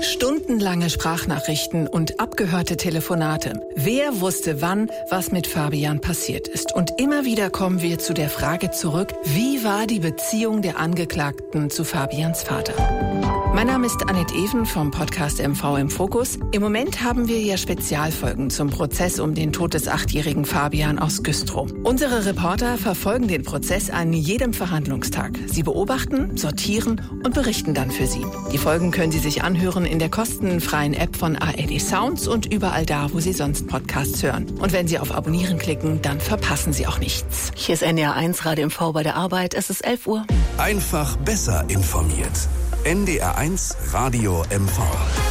Stundenlange Sprachnachrichten und abgehörte Telefonate. Wer wusste wann, was mit Fabian passiert ist? Und immer wieder kommen wir zu der Frage zurück, wie war die Beziehung der Angeklagten zu Fabians Vater? Mein Name ist Annette Even vom Podcast MV im Fokus. Im Moment haben wir ja Spezialfolgen zum Prozess um den Tod des 8-jährigen Fabian aus Güstrow. Unsere Reporter verfolgen den Prozess an jedem Verhandlungstag. Sie beobachten, sortieren und berichten dann für Sie. Die Folgen können Sie sich anhören in der kostenfreien App von ARD Sounds und überall da, wo Sie sonst Podcasts hören. Und wenn Sie auf Abonnieren klicken, dann verpassen Sie auch nichts. Hier ist NDR 1 Radio MV bei der Arbeit. Es ist 11 Uhr. Einfach besser informiert. NDR 1 Radio MV.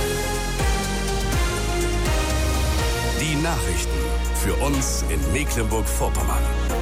Die Nachrichten für uns in Mecklenburg-Vorpommern.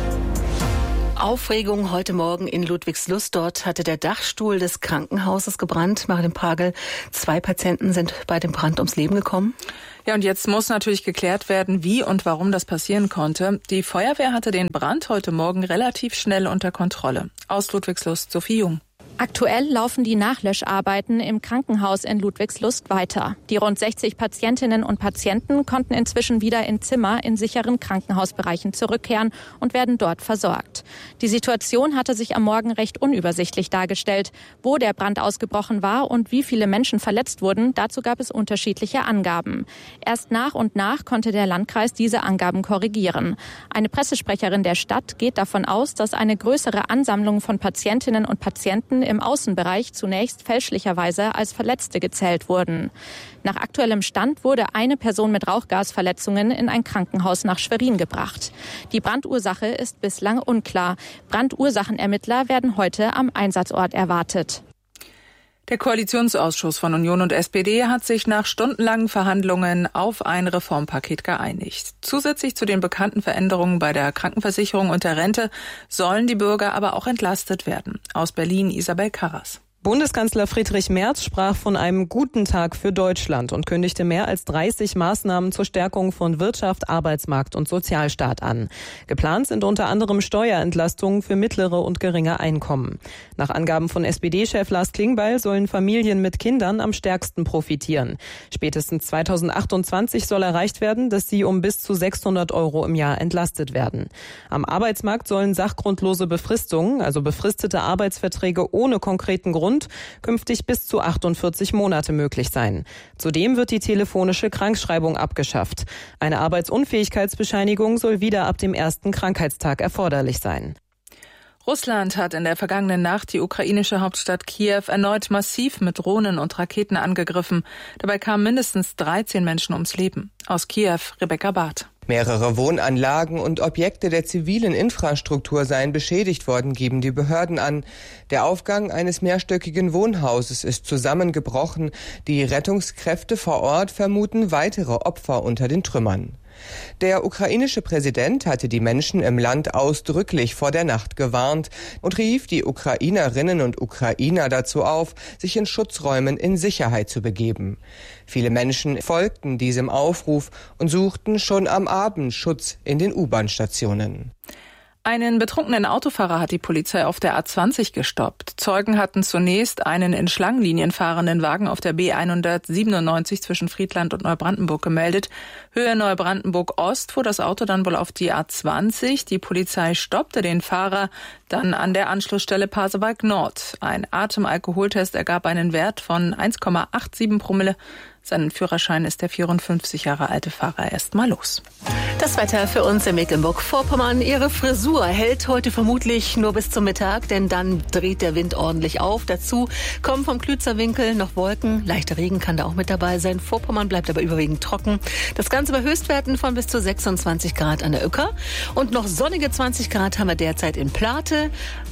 Aufregung heute Morgen in Ludwigslust. Dort hatte der Dachstuhl des Krankenhauses gebrannt. Martin Pagel, 2 Patienten sind bei dem Brand ums Leben gekommen. Ja, und jetzt muss natürlich geklärt werden, wie und warum das passieren konnte. Die Feuerwehr hatte den Brand heute Morgen relativ schnell unter Kontrolle. Aus Ludwigslust, Sophie Jung. Aktuell laufen die Nachlöscharbeiten im Krankenhaus in Ludwigslust weiter. Die rund 60 Patientinnen und Patienten konnten inzwischen wieder in Zimmer in sicheren Krankenhausbereichen zurückkehren und werden dort versorgt. Die Situation hatte sich am Morgen recht unübersichtlich dargestellt. Wo der Brand ausgebrochen war und wie viele Menschen verletzt wurden, dazu gab es unterschiedliche Angaben. Erst nach und nach konnte der Landkreis diese Angaben korrigieren. Eine Pressesprecherin der Stadt geht davon aus, dass eine größere Ansammlung von Patientinnen und Patienten im Außenbereich zunächst fälschlicherweise als Verletzte gezählt wurden. Nach aktuellem Stand wurde eine Person mit Rauchgasverletzungen in ein Krankenhaus nach Schwerin gebracht. Die Brandursache ist bislang unklar. Brandursachenermittler werden heute am Einsatzort erwartet. Der Koalitionsausschuss von Union und SPD hat sich nach stundenlangen Verhandlungen auf ein Reformpaket geeinigt. Zusätzlich zu den bekannten Veränderungen bei der Krankenversicherung und der Rente sollen die Bürger aber auch entlastet werden. Aus Berlin Isabel Karras. Bundeskanzler Friedrich Merz sprach von einem guten Tag für Deutschland und kündigte mehr als 30 Maßnahmen zur Stärkung von Wirtschaft, Arbeitsmarkt und Sozialstaat an. Geplant sind unter anderem Steuerentlastungen für mittlere und geringe Einkommen. Nach Angaben von SPD-Chef Lars Klingbeil sollen Familien mit Kindern am stärksten profitieren. Spätestens 2028 soll erreicht werden, dass sie um bis zu 600 € im Jahr entlastet werden. Am Arbeitsmarkt sollen sachgrundlose Befristungen, also befristete Arbeitsverträge ohne konkreten Grund, künftig bis zu 48 Monate möglich sein. Zudem wird die telefonische Krankschreibung abgeschafft. Eine Arbeitsunfähigkeitsbescheinigung soll wieder ab dem ersten Krankheitstag erforderlich sein. Russland hat in der vergangenen Nacht die ukrainische Hauptstadt Kiew erneut massiv mit Drohnen und Raketen angegriffen. Dabei kamen mindestens 13 Menschen ums Leben. Aus Kiew, Rebecca Barth. Mehrere Wohnanlagen und Objekte der zivilen Infrastruktur seien beschädigt worden, geben die Behörden an. Der Aufgang eines mehrstöckigen Wohnhauses ist zusammengebrochen. Die Rettungskräfte vor Ort vermuten weitere Opfer unter den Trümmern. Der ukrainische Präsident hatte die Menschen im Land ausdrücklich vor der Nacht gewarnt und rief die Ukrainerinnen und Ukrainer dazu auf, sich in Schutzräumen in Sicherheit zu begeben. Viele Menschen folgten diesem Aufruf und suchten schon am Abend Schutz in den U-Bahn-Stationen. Einen betrunkenen Autofahrer hat die Polizei auf der A20 gestoppt. Zeugen hatten zunächst einen in Schlangenlinien fahrenden Wagen auf der B197 zwischen Friedland und Neubrandenburg gemeldet. Höhe Neubrandenburg-Ost fuhr das Auto dann wohl auf die A20. Die Polizei stoppte den Fahrer dann an der Anschlussstelle Pasewalk Nord. Ein Atemalkoholtest ergab einen Wert von 1,87 Promille. Seinen Führerschein ist der 54 Jahre alte Fahrer erst mal los. Das Wetter für uns in Mecklenburg-Vorpommern. Ihre Frisur hält heute vermutlich nur bis zum Mittag, denn dann dreht der Wind ordentlich auf. Dazu kommen vom Klützer Winkel noch Wolken. Leichter Regen kann da auch mit dabei sein. Vorpommern bleibt aber überwiegend trocken. Das Ganze bei Höchstwerten von bis zu 26 Grad an der Uecker. Und noch sonnige 20 Grad haben wir derzeit in Plate,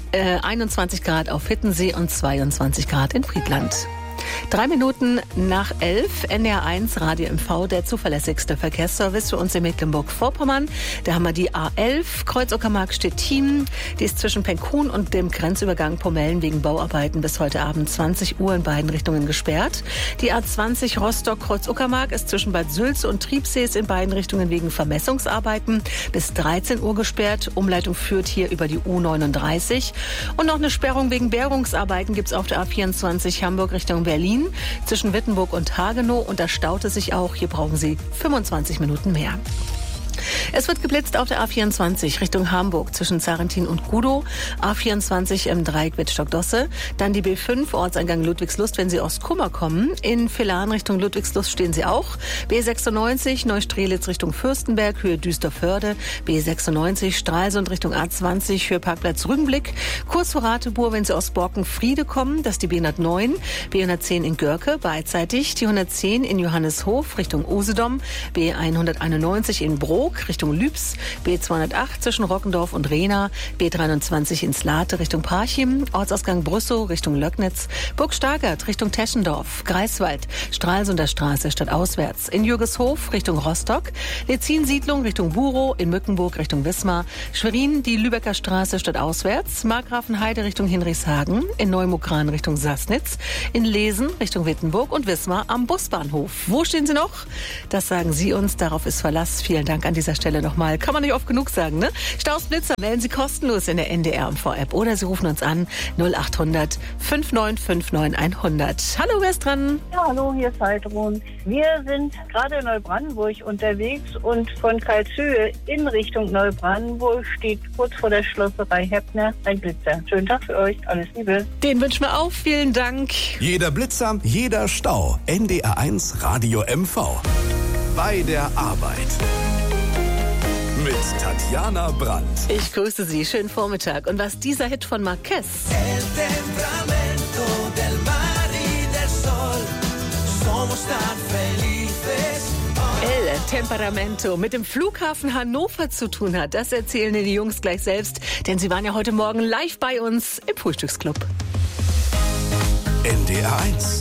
21 Grad auf Hittensee und 22 Grad in Friedland. 3 Minuten nach 11, NDR 1 Radio MV, der zuverlässigste Verkehrsservice für uns in Mecklenburg-Vorpommern. Da haben wir die A11 Kreuz-Uckermark-Stettin. Die ist zwischen Penkhuhn und dem Grenzübergang Pomellen wegen Bauarbeiten bis heute Abend 20 Uhr in beiden Richtungen gesperrt. Die A20 Rostock-Kreuz-Uckermark ist zwischen Bad Sülz und Triebsees in beiden Richtungen wegen Vermessungsarbeiten bis 13 Uhr gesperrt. Umleitung führt hier über die U39. Und noch eine Sperrung wegen Bergungsarbeiten gibt es auf der A24 Hamburg Richtung Berlin. Berlin zwischen Wittenburg und Hagenow und da staut es sich auch. Hier brauchen Sie 25 Minuten mehr. Es wird geblitzt auf der A24 Richtung Hamburg zwischen Zarentin und Gudow. A24 im Dreieck Wittstock-Dosse. Dann die B5 Ortseingang Ludwigslust, wenn Sie aus Kummer kommen. In Villaren Richtung Ludwigslust stehen Sie auch. B96 Neustrelitz Richtung Fürstenberg, Höhe Düsterförde. B96 Stralsund Richtung A20, Höhe Parkplatz Rügenblick. Kurz vor Ratibor, wenn Sie aus Borkenfriede kommen, das ist die B109. B110 in Görke, beidseitig. Die 110 in Johanneshof Richtung Usedom. B191 in Brok Richtung Lübs, B208 zwischen Rockendorf und Rehna, B23 ins Late Richtung Parchim, Ortsausgang Brüssow Richtung Löcknitz, Burg Stargard Richtung Teschendorf, Greifswald, Stralsunder Straße stadtauswärts, in Jürgeshof Richtung Rostock, Lezin-Siedlung Richtung Burow, in Mückenburg Richtung Wismar, Schwerin die Lübecker Straße stadtauswärts, Markgrafenheide Richtung Hinrichshagen, in Neumukran Richtung Sassnitz, in Lesen Richtung Wittenburg und Wismar am Busbahnhof. Wo stehen Sie noch? Das sagen Sie uns, darauf ist Verlass. Vielen Dank an dieser Stelle nochmal. Kann man nicht oft genug sagen, ne? Staus, Blitzer melden Sie kostenlos in der NDR MV-App oder Sie rufen uns an 0800 5959 100. Hallo, wer ist dran? Ja, hallo, hier ist Heidrun. Wir sind gerade in Neubrandenburg unterwegs und von Karlshöhe in Richtung Neubrandenburg steht kurz vor der Schlosserei Heppner ein Blitzer. Schönen Tag für euch, alles Liebe. Den wünschen wir auch, vielen Dank. Jeder Blitzer, jeder Stau. NDR1 Radio MV. Bei der Arbeit. Mit Tatjana Brandt. Ich grüße Sie, schönen Vormittag. Und was dieser Hit von Marquez? El Temperamento mit dem Flughafen Hannover zu tun hat, das erzählen die Jungs gleich selbst, denn sie waren ja heute Morgen live bei uns im Frühstücksclub. NDR1